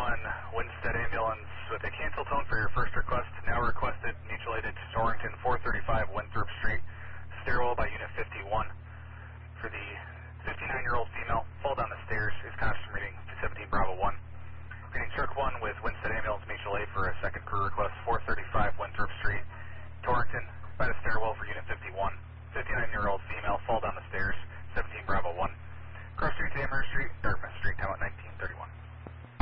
Winstead Ambulance with a cancel tone for your first request. Now requested mutuated to Torrington 435 Winthrop Street, stairwell by Unit 51. For the 59-year-old female, fall down the stairs, is constant reading 17 Bravo 1. Reading Circ 1 with Winstead Ambulance mutual aid for a second crew request 435 Winthrop Street, Torrington by the stairwell for Unit 51. 59-year-old female, fall down the stairs, 17 Bravo 1. Cross Street to Amherst Street,